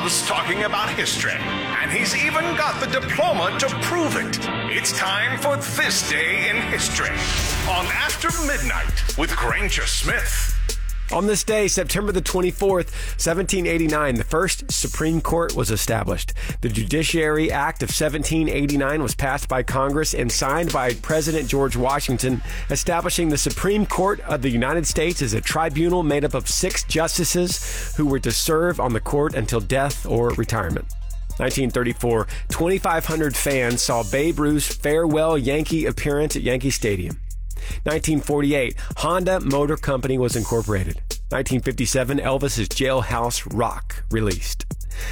loves talking about history, and he's even got the diploma to prove it. It's time for This Day in History on After Midnight with Granger Smith. On this day, September the 24th, 1789, the first Supreme Court was established. The Judiciary Act of 1789 was passed by Congress and signed by President George Washington, establishing the Supreme Court of the United States as a tribunal made up of 6 justices who were to serve on the court until death or retirement. 1934, 2,500 fans saw Babe Ruth's farewell Yankee appearance at Yankee Stadium. 1948, Honda Motor Company was incorporated. 1957, Elvis's Jailhouse Rock released.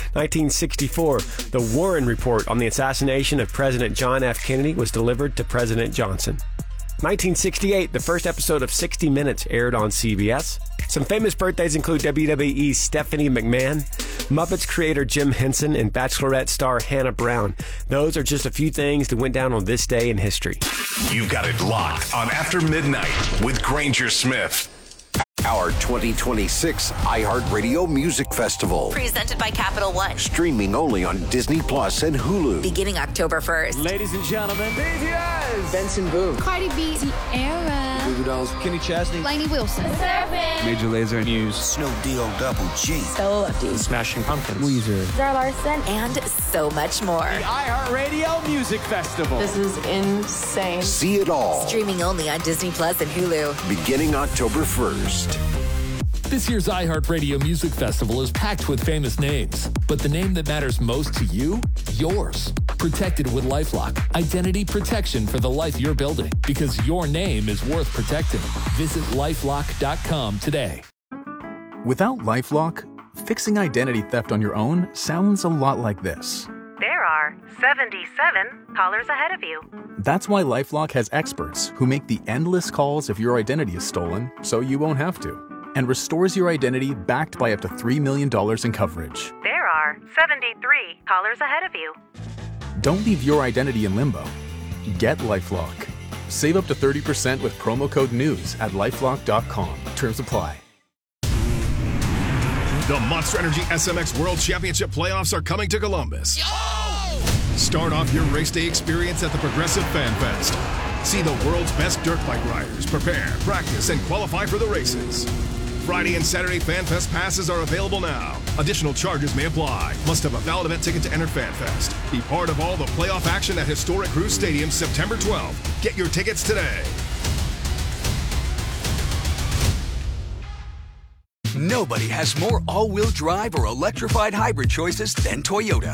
1964, the Warren Report on the assassination of President John F. Kennedy was delivered to President Johnson. 1968, the first episode of 60 Minutes aired on CBS. Some famous birthdays include WWE's Stephanie McMahon, Muppets creator Jim Henson, and Bachelorette star Hannah Brown. Those are just a few things that went down on this day in history. You've got it locked on After Midnight with Granger Smith. Our 2026 iHeartRadio Music Festival. Presented by Capital One. Streaming only on Disney Plus and Hulu. Beginning October 1st. Ladies and gentlemen, BTS. Benson Boone. Cardi B. Tierra. Goo Goo Dolls. Kenny Chesney. Lainey Wilson. Major Lazer. Muse. Snow D-O-double-G. Stella Lefty. Smashing Pumpkins. Weezer. Zara Larson. And so much more. The iHeartRadio Music Festival. This is insane. See it all. Streaming only on Disney Plus and Hulu. Beginning October 1st. This year's iHeartRadio Music Festival is packed with famous names, but the name that matters most to you? Yours. Protected with LifeLock. Identity protection for the life you're building, because your name is worth protecting. Visit LifeLock.com today. Without LifeLock, fixing identity theft on your own sounds a lot like this. There are 77 callers ahead of you. That's why LifeLock has experts who make the endless calls if your identity is stolen, so you won't have to, and restores your identity backed by up to $3 million in coverage. There are 73 callers ahead of you. Don't leave your identity in limbo. Get LifeLock. Save up to 30% with promo code NEWS at LifeLock.com. Terms apply. The Monster Energy SMX World Championship playoffs are coming to Columbus. Start off your race day experience at the Progressive Fan Fest. See the world's best dirt bike riders prepare, practice, and qualify for the races. Friday and Saturday Fan Fest passes are available now. Additional charges may apply. Must have a valid event ticket to enter Fan Fest. Be part of all the playoff action at historic Cruise Stadium September 12th. Get your tickets today. Nobody has more all-wheel drive or electrified hybrid choices than Toyota.